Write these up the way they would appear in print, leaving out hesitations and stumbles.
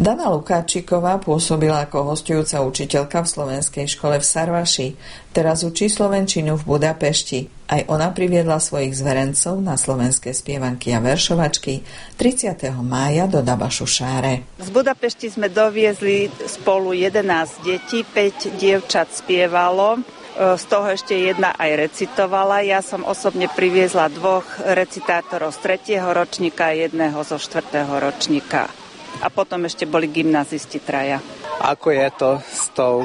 Dana Lukáčiková pôsobila ako hosťujúca učiteľka v slovenskej škole v Sarvaši. Teraz učí slovenčinu v Budapešti. Aj ona priviedla svojich zverencov na slovenské spievanky a veršovačky 30. mája do Dabašu Šáre. Z Budapešti sme doviezli spolu 11 detí, 5 dievčat spievalo. Z toho ešte jedna aj recitovala. Ja som osobne priviezla 2 recitátorov z 3. ročníka a 1 zo 4. ročníka. A potom ešte boli gymnazisti 3. Ako je to s tou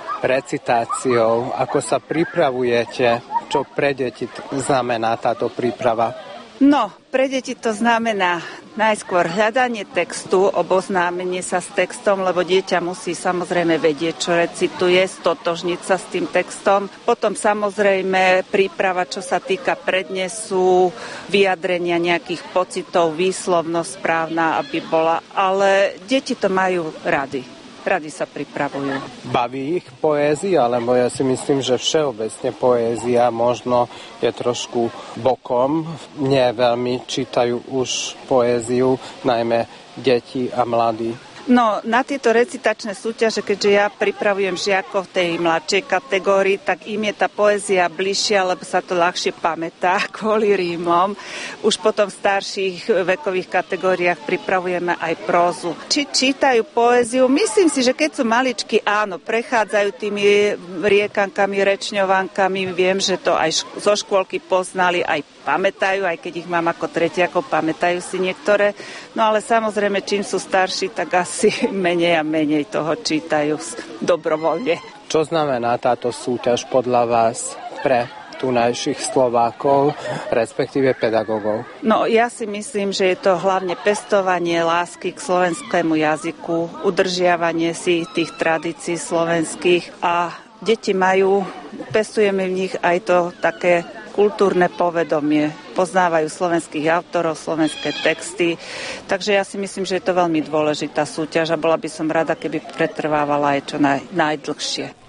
recitáciou? Ako sa pripravujete? Čo pre deti znamená táto príprava? No, pre deti to znamená najskôr hľadanie textu, oboznámenie sa s textom, lebo dieťa musí samozrejme vedieť, čo recituje, stotožniť sa s tým textom. Potom samozrejme príprava, čo sa týka prednesu, vyjadrenia nejakých pocitov, výslovnosť správna, aby bola. Ale deti to majú rady. Radi sa pripravujú. Baví ich poézia, lebo ja si myslím, že všeobecne poézia možno je trošku bokom. Nie veľmi čítajú už poéziu, najmä deti a mladí. No, na tieto recitačné súťaže, keďže ja pripravujem žiakov v tej mladšej kategórii, tak im je tá poézia bližšia, lebo sa to ľahšie pamätá kvôli rímom. Už potom v starších vekových kategóriách pripravujeme aj prózu. Či čítajú poéziu? Myslím si, že keď sú maličky, áno, prechádzajú tými riekankami, rečňovankami. Viem, že to aj zo škôlky poznali, aj pamätajú, aj keď ich mám ako tretiakov, pamätajú si niektoré. No ale samozrejme, čím sú starší, tak asi menej a menej toho čítajú dobrovoľne. Čo znamená táto súťaž podľa vás pre tunajších Slovákov, respektíve pedagógov? No ja si myslím, že je to hlavne pestovanie lásky k slovenskému jazyku, udržiavanie si tých tradícií slovenských a deti pestujeme v nich aj to také kultúrne povedomie. Poznávajú slovenských autorov, slovenské texty. Takže ja si myslím, že je to veľmi dôležitá súťaž a bola by som rada, keby pretrvávala aj čo najdlhšie.